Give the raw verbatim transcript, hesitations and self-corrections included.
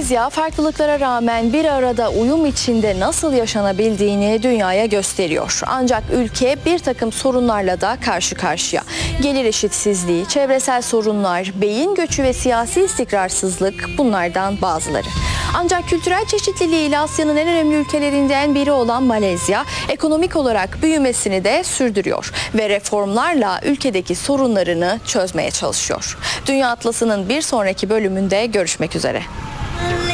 Malezya, farklılıklara rağmen bir arada uyum içinde nasıl yaşanabildiğini dünyaya gösteriyor. Ancak ülke bir takım sorunlarla da karşı karşıya. Gelir eşitsizliği, çevresel sorunlar, beyin göçü ve siyasi istikrarsızlık bunlardan bazıları. Ancak kültürel çeşitliliği ile Asya'nın en önemli ülkelerinden biri olan Malezya, ekonomik olarak büyümesini de sürdürüyor ve reformlarla ülkedeki sorunlarını çözmeye çalışıyor. Dünya Atlası'nın bir sonraki bölümünde görüşmek üzere.